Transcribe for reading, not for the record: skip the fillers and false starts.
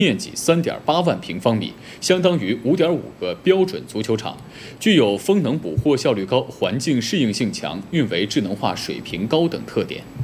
面积3.8万平方米，相当于5.5个标准足球场，具有风能捕获效率高、环境适应性强、运维智能化水平高等特点。